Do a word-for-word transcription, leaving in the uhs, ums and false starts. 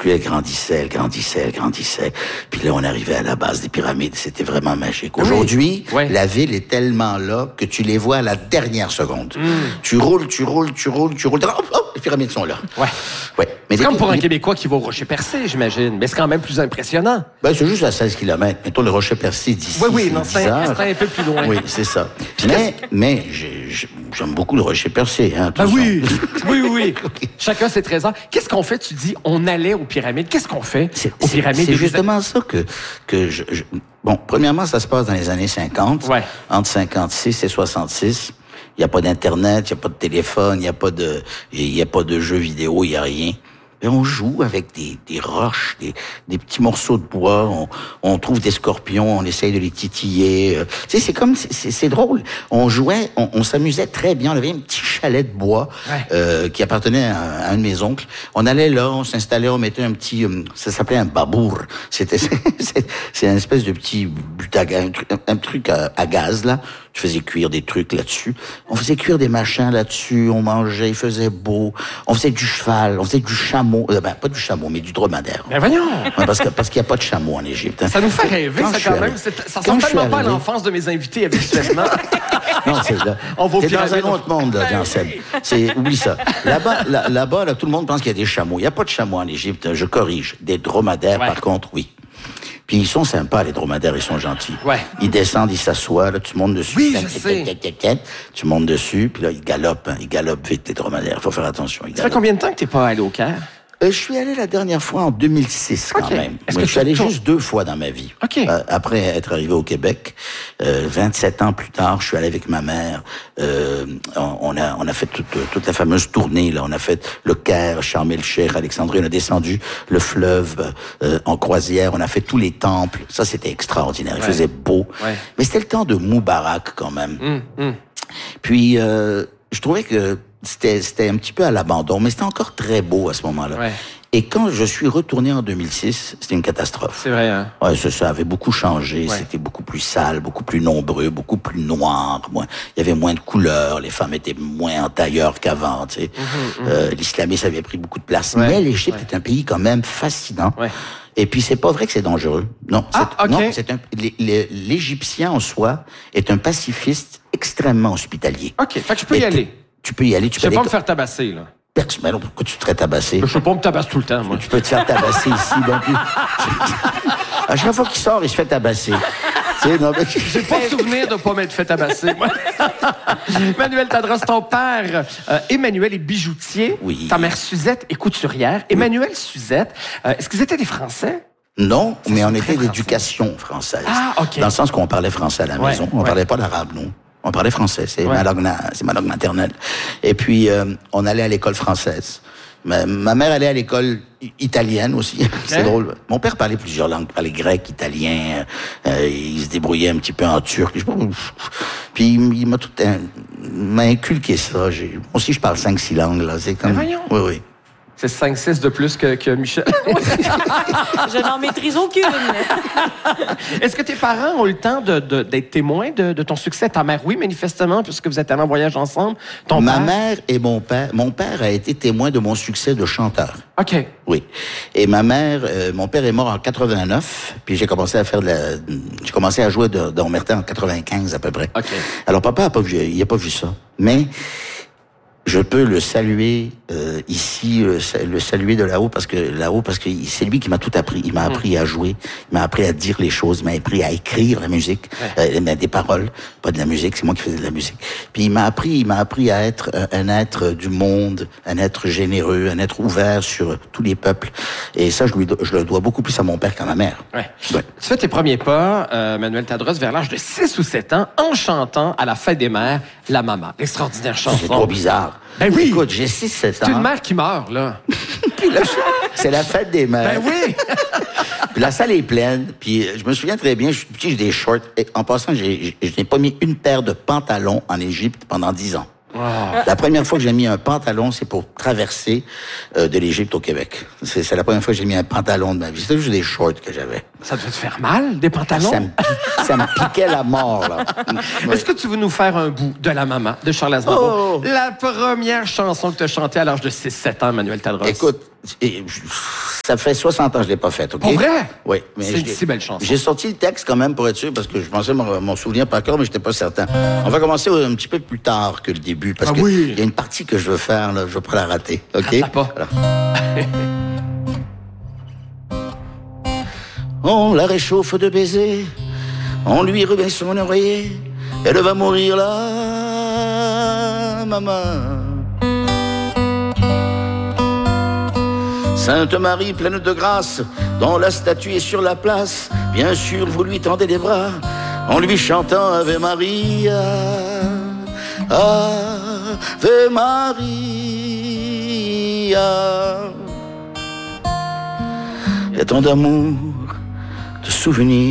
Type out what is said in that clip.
Puis elle grandissait, elle grandissait, elle grandissait. Puis là, on arrivait à la base des pyramides. C'était vraiment magique. Aujourd'hui, oui. la ville est tellement là que tu les vois à la dernière seconde. Mm. Tu roules, tu roules, tu roules, tu roules. Hop, hop, les pyramides sont là. Ouais. Ouais. Mais c'est les, comme pour les... un Québécois qui va au Rocher-Percé, j'imagine. Mais c'est quand même plus impressionnant. Ben, c'est juste à seize kilomètres. Mettons le Rocher-Percé d'ici. Oui, oui, non, c'est un, c'est un peu plus loin. Oui, c'est ça. Mais, mais j'ai, j'aime beaucoup le Rocher-Percé. Hein, ben oui, oui, oui. Okay. Chacun ses trésors. Qu'est-ce qu'on fait? Tu dis, on allait aux pyramides. Qu'est-ce qu'on fait c'est, aux pyramides? C'est justement ça que, que je, je... Bon, premièrement, ça se passe dans les années cinquante. Ouais. Entre cinquante-six et soixante-six. Il n'y a pas d'Internet, il n'y a pas de téléphone, il n'y a pas de, il n'y a pas de jeux vidéo, il n'y a rien. Et on joue avec des, des roches, des, des petits morceaux de bois. On, on trouve des scorpions, on essaye de les titiller. Euh, tu sais, c'est comme, c'est, c'est drôle. On jouait, on, on s'amusait très bien. On avait un petit chalet de bois ouais. euh, qui appartenait à, à un de mes oncles. On allait là, on s'installait, on mettait un petit, euh, ça s'appelait un babour. C'était, c'est, c'est une espèce de petit but à gaz, un truc, un, un truc à, à gaz là. Tu faisais cuire des trucs là-dessus. On faisait cuire des machins là-dessus. On mangeait, il faisait beau. On faisait du cheval, on faisait du chameau. Euh, ben, pas du chameau, mais du dromadaire. Ben voyons! Ouais, parce que, parce qu'il n'y a pas de chameau en Égypte. Hein. Ça nous fait rêver, quand ça, quand même. C'est, ça ressemble tellement pas à l'enfance de mes invités habituellement. Non, c'est là. On va T'es dans un autre monde, là, Jean-Seb. C'est, oublie ça. Là-bas, là, là-bas, là, tout le monde pense qu'il y a des chameaux. Il n'y a pas de chameaux en Égypte. Je corrige. Des dromadaires, ouais. Par contre, oui. Puis ils sont sympas, les dromadaires, ils sont gentils. Ouais. Ils descendent, ils s'assoient, là, tu montes dessus. Oui, je sais. Tu montes dessus, puis là, ils galopent, hein, ils galopent vite, les dromadaires. Il faut faire attention. Ça fait combien de temps que t'es pas allé au Caire? Euh, je suis allé la dernière fois en deux mille six, quand okay. même. Est-ce Moi, que je suis allé ton... juste deux fois dans ma vie. Okay. Euh, après être arrivé au Québec, euh, vingt-sept ans plus tard, je suis allé avec ma mère. Euh, on, on a on a fait toute, toute la fameuse tournée. Là, on a fait le Caire, Sharm el-Sheikh, Alexandrie. On a descendu le fleuve euh, en croisière. On a fait tous les temples. Ça, c'était extraordinaire. Il ouais. faisait beau. Ouais. Mais c'était le temps de Moubarak, quand même. Mmh, mmh. Puis, euh, je trouvais que c'était c'était un petit peu à l'abandon, mais c'était encore très beau à ce moment-là. Ouais. Et quand je suis retourné en deux mille six, c'était une catastrophe. C'est vrai, hein? Ouais, ça, ça avait beaucoup changé. Ouais. C'était beaucoup plus sale, beaucoup plus nombreux, beaucoup plus noir. Moins, il y avait moins de couleurs. Les femmes étaient moins en tailleur qu'avant, tu sais. Mmh, mmh. Euh, l'islamisme avait pris beaucoup de place. Ouais. Mais l'Égypte ouais. est un pays quand même fascinant. Ouais. Et puis, c'est pas vrai que c'est dangereux. Non, ah, c'est, okay. non, c'est un, l'Égyptien en soi est un pacifiste extrêmement hospitalier. OK, fait que je peux y aller. Tu peux y aller. Tu je peux vais pas aller... me faire tabasser, là. Mais non, pourquoi tu te ferais tabasser? Je ne peux pas me tabasser tout le temps, moi. Tu peux te faire tabasser ici. Donc, à chaque fois qu'il sort, il se fait tabasser. Tu sais, non, mais... J'ai pas souvenir de pas m'être fait tabasser, moi. Manuel Tadros, ton père, euh, Emmanuel est bijoutier. Oui. Ta mère, Suzette, est couturière. Oui. Emmanuel, Suzette, euh, est-ce qu'ils étaient des Français? Non, ça mais on était d'éducation française. Ah, OK. Dans le sens qu'on parlait français à la ouais, maison. On ouais. parlait pas l'arabe, non. On parlait français, c'est, ouais. ma, langue, c'est ma langue maternelle. Et puis, euh, on allait à l'école française. Ma, ma mère allait à l'école italienne aussi. C'est hein? drôle. Mon père parlait plusieurs langues. Il parlait grec, italien. Euh, il se débrouillait un petit peu en turc. Puis il m'a tout un, m'a inculqué ça. J'ai, moi aussi, je parle cinq, six langues. Là. C'est comme... Mais voyons. Oui, oui. C'est cinq six de plus que, que Michel. Je n'en maîtrise aucune. Est-ce que tes parents ont eu le temps de, de, d'être témoins de, de ton succès? Ta mère, oui, manifestement, puisque vous êtes allés en voyage ensemble. Ton Ma père? mère et mon père. Mon père a été témoin de mon succès de chanteur. OK. Oui. Et ma mère, euh, mon père est mort en quatre-vingt-neuf, puis j'ai commencé à faire de la... J'ai commencé à jouer de, de Omerta en quatre-vingt-quinze à peu près. OK. Alors papa a pas vu, il a pas vu ça. Mais... je peux le saluer euh, ici, euh, le saluer de là-haut parce que là-haut parce que c'est lui qui m'a tout appris. Il m'a appris à jouer, il m'a appris à dire les choses, il m'a appris à écrire la musique, ouais. euh, des paroles, pas de la musique. C'est moi qui faisais de la musique. Puis il m'a appris, il m'a appris à être un, un être du monde, un être généreux, un être ouvert sur tous les peuples. Et ça, je lui, je le dois beaucoup plus à mon père qu'à ma mère. Ouais. Ouais. Tu fais tes premiers pas, euh, Manuel Tadros, vers l'âge de six ou sept ans, en chantant à la fête des mères, La Maman. Extraordinaire chanson. C'est trop bizarre. Ben oui! Écoute, j'ai six sept ans. C'est une mère qui meurt, là. Puis là, c'est la fête des mères. Ben oui! Puis la salle est pleine. Puis je me souviens très bien, je suis petit, j'ai des shorts. Et en passant, j'ai, je n'ai pas mis une paire de pantalons en Égypte pendant dix ans. Oh. La première fois que j'ai mis un pantalon, c'est pour traverser euh, de l'Égypte au Québec. C'est, c'est la première fois que j'ai mis un pantalon de ma vie. C'était juste des shorts que j'avais. Ça devait te faire mal, des pantalons? Ça me, pique- ça me piquait la mort, là. Oui. Est-ce que tu veux nous faire un bout de La Maman de Charles Aznavour? Oh! La première chanson que tu as chantée à l'âge de six sept ans, Manuel Tadros. Écoute, et- ça fait soixante ans que je l'ai pas faite, OK? Pour vrai? Oui. mais C'est je une l'ai- si belle chanson. J'ai sorti le texte quand même pour être sûr, parce que je pensais m'en m'en souvenir par cœur, mais j'étais pas certain. On va commencer un petit peu plus tard que le début, parce Ah que oui? il y a une partie que je veux faire, là, je veux pas la rater, OK? Rate-la pas. Alors. On la réchauffe de baisers, on lui remet son oreiller, elle va mourir là, maman. Sainte Marie pleine de grâce, dont la statue est sur la place, bien sûr vous lui tendez les bras, en lui chantant Ave Maria, Ave Maria. Et tant d'amour, de souvenirs.